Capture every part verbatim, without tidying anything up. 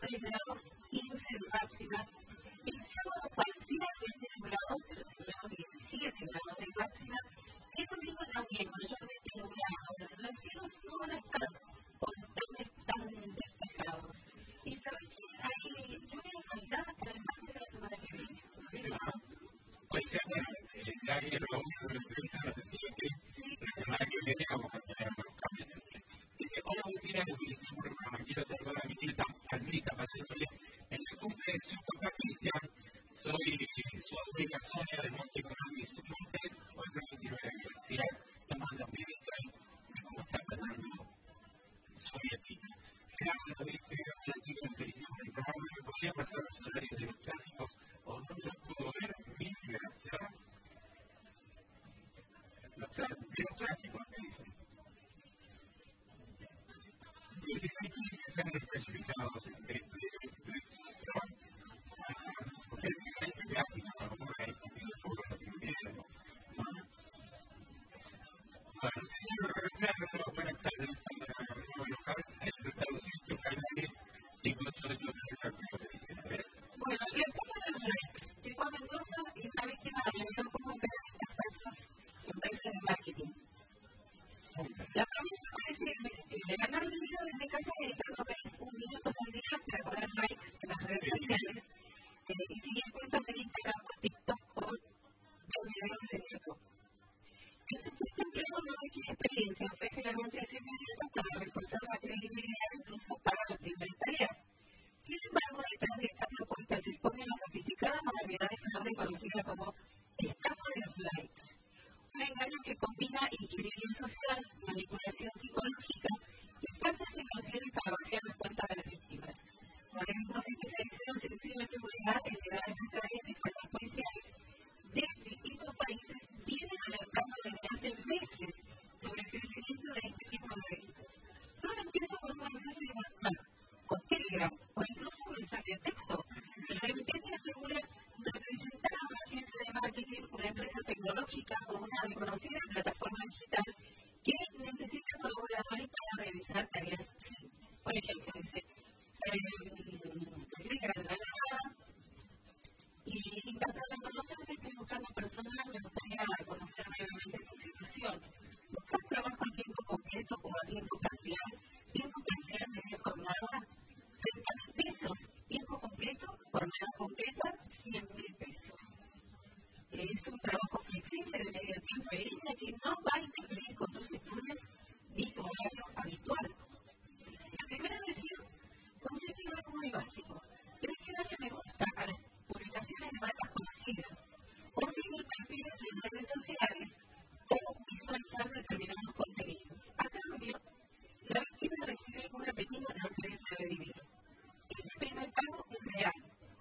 dieciséis grados, quince de máxima. El sábado parcialmente nublado, pero tendremos diecisiete grados de máxima. El domingo también mayormente nublado. Los cielos no van a estar con tan, tan despejados. Y saben que hay lluvia faltada para el martes de la semana que viene. Sí, claro. Puede ser, bueno, ya que lo vamos a revisar la siguiente, la semana que viene vamos a tener unos cambios. Dice, hola, buen día, les felicito por el programa. Quiero saludar a mi nieta, Almita, pasándole en el cumple de su papá Cristian. Soy su abuela Sonia de Monte Colón y su monte, cuatro veintinueve. Gracias. Te mando un videito ahí de cómo está pasando su nietita. Gerardo dice, hola chicos, les felicito por el programa. ¿Me podría pasar los horarios de los clásicos o dónde los puedo ver? Mil gracias. Los clásicos, de los clásicos, me dicen. dieciséis y dieciséis especificados en el porque hay clásicos, a lo mejor hay partidos de fútbol, así que bueno, señor Ricardo, buenas tardes, estamos en el nuevo local, en el restaurante Canales, cinco ocho ocho tres artículos de diecinueve. Bueno, la cosa de los likes. Chico Mendoza y una víctima reveló cómo operan estas falsas empresas de marketing. La promesa parece irresistible. Ganar dinero desde casa y dedicar no menos un minuto al día para cobrar likes en las redes sí. sociales eh, y seguir cuentas en Instagram o TikTok o ver videos en YouTube. El supuesto empleo no requiere experiencia, ofrece ganancias inmediatas para reforzar la credibilidad incluso para las primeras tareas. Sin embargo, detrás de esta propuesta se expone la sofisticada modalidad de fraude conocida como estafa de los likes. Un engaño que combina ingeniería social, manipulación psicológica y falsas inversiones para vaciar las cuentas de las víctimas. Organismos especializados en ciberseguridad, entidades bancarias y fuerzas policiales de distintos países vienen alertando desde hace meses sobre el crecimiento de este tipo de delitos. Todo empieza por un mensaje de WhatsApp, o Telegram, o incluso un mensaje de texto. El remitente asegura representar a una agencia de marketing, una empresa tecnológica o una reconocida plataforma digital que necesita colaboradores para realizar tareas simples. Por ejemplo, dice, clic en la llamada y encantado de conocerte, estoy buscando personal, me gustaría conocer brevemente tu situación. ¿Buscas trabajo a tiempo completo o a tiempo parcial? ¿Tiempo parcial, media jornada? treinta mil pesos. ¿Tiempo completo? Jornada completa, cien mil pesos. Es un trabajo flexible de medio tiempo en línea que no va a interferir con tus estudios ni tu horario habitual. La primera versión consiste en algo muy básico. Tienes que darle me gusta a las publicaciones de marcas conocidas o seguir perfiles en redes sociales o visualizar determinados contenidos. A cambio, la víctima recibe una pequeña transferencia de dinero. Ese primer pago es real.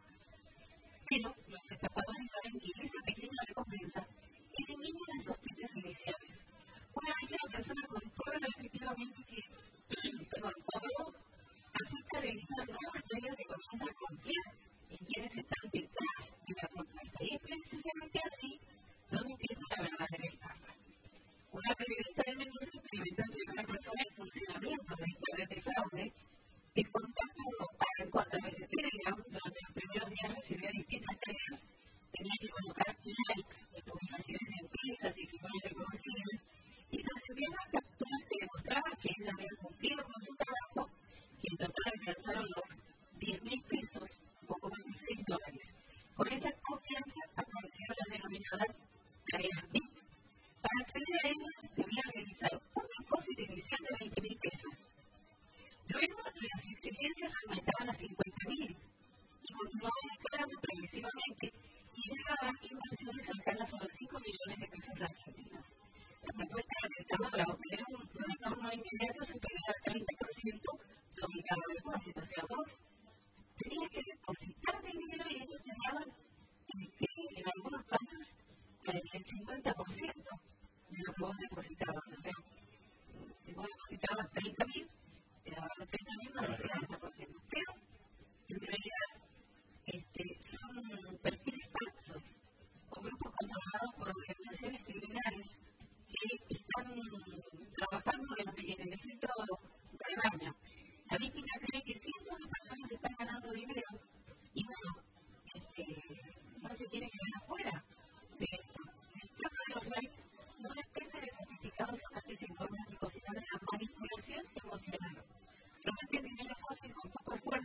Pero los estafadores saben que esa pequeña recompensa elimina las sospechas iniciales. Una vez que la persona comprueba efectivamente que perdón, cobró, acepta realizar nuevas tareas y comienza a confiar en quienes están detrás de la propuesta. Y es precisamente así donde empieza la verdadera estafa. Una periodista de Mendoza experimentó entre una persona el funcionamiento de esta red de fraude. El contacto en cuanto a de Telegram, durante los primeros días recibió distintas tareas, tenía que colocar likes en publicaciones de empresas y figuras reconocidas y recibió una captura que demostraba que ella había cumplido con su trabajo y en total alcanzaron los diez mil pesos, poco más de seis dólares. Con esa confianza aparecieron las denominadas tareas V I P. Para acceder a ellas debía realizar un depósito inicial de veinte mil pesos. Luego, las exigencias aumentaban a cincuenta mil y continuaban escalando progresivamente y llegaban inversiones cercanas a los cinco millones de pesos argentinos. La propuesta detectaba para obtener un retorno inmediato superior al treinta por ciento sobre cada depósito. O sea, vos tenías que depositar dinero y ellos te daban, en algunos casos, el cincuenta por ciento de lo que vos depositabas. O sea, si vos depositabas treinta mil, te daban los treinta mil más el cincuenta por ciento. Pero, en realidad, este, son perfiles falsos o grupos controlados por organizaciones criminales que están trabajando en el efecto rebaño. La víctima cree que cientos de personas están ganando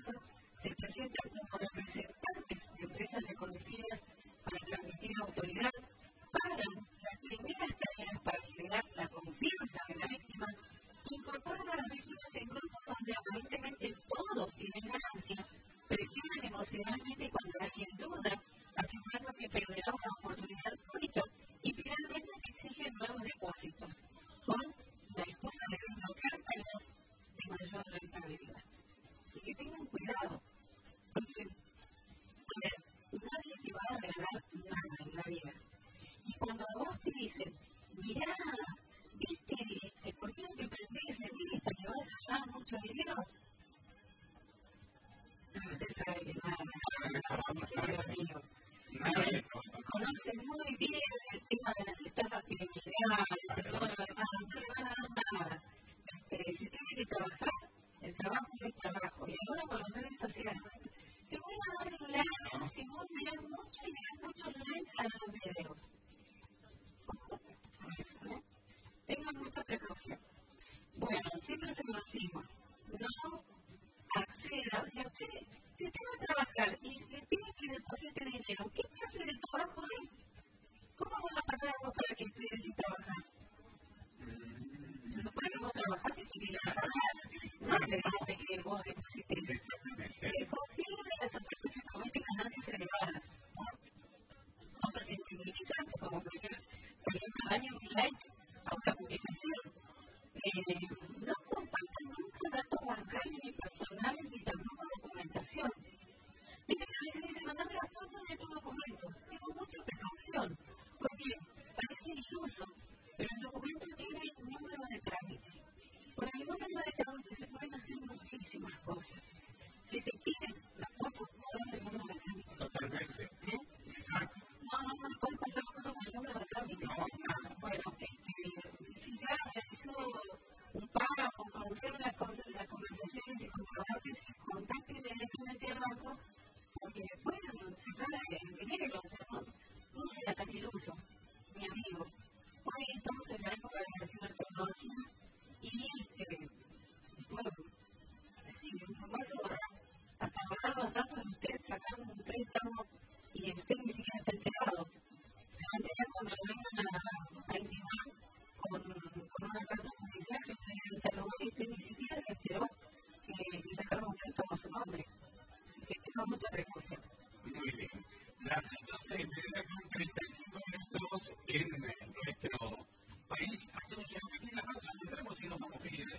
caso, se presentan como representantes de empresas reconocidas para transmitir autoridad, pagan las primeras tareas para generar la confianza de la víctima, incorporan a las víctimas en grupos donde aparentemente todos tienen ganancia, presionan emocionalmente cuando alguien duda, asegurando que perderá una oportunidad única y finalmente exigen nuevos depósitos, con la excusa de desbloquear tareas de mayor rentabilidad. Así que tengan cuidado, porque, a ver, nadie te va a regalar nada en la vida. Y cuando a vos te dicen, mirá, viste, este, ¿por qué no te prendés en esta que vas a ganar mucho dinero? Usted sabe que nada, nada, amigo. Conoces muy bien el tema de las estafas piramidales y todo lo demás, no le van a dar nada. Este, si tiene que trabajar, el trabajo es trabajo. Y ahora con las redes sociales, te voy a dar likes y vos mirás mucho y mirás muchos likes a los videos. Eso, ¿eh? Tengan mucha precaución. Bueno, siempre se lo decimos, no acceda, o sea, usted, si usted va a trabajar y le pide que deposite dinero, ¿qué clase de trabajo es? ¿Cómo van a pagar vos para que esté sin trabajar? Se supone que vos trabajás y te tiene que pagar, no te dice que vos deposites. Que confíen en las ofertas que prometen ganancias elevadas, ¿no? Cosas insignificantes, como por ejemplo, por ejemplo, darle un like a una publicación. Eh, no compartan nunca datos bancarios ni personales ni tampoco documentación. Viste que a veces dice, mandame la foto de tu documento. Tengo mucha precaución, porque parece iluso, pero el documento tiene un número de trámite. Con el número de trámite se pueden hacer muchísimas cosas. Si te piden la foto, no el número de trámite. Totalmente. ¿Eh? Exacto. No, no, no, ¿cómo pasa la foto con el número de trámite? No, no. Bueno, este, si ya realizó un pago o conserva las, las conversaciones y comprobantes, contacte inmediatamente al banco porque pueden cerrar el dinero, o sea, no, no sea tan iluso, mi amigo. Hoy estamos en la época de la cibertecnología y, eh, bueno, sí, eso hasta borrar los datos de usted, sacar un préstamo y usted ni siquiera está enterado. Se va a enterar cuando le vengan a, a intimar con, con una carta judicial que usted interrogó y usted ni siquiera se enteró que, que sacaron un préstamo a su nombre. Así que tenga mucha precaución. Muy bien. Las doce con treinta y cinco minutos en nuestro país. Hacemos una pequeña pausa, entramos y nos vamos a ir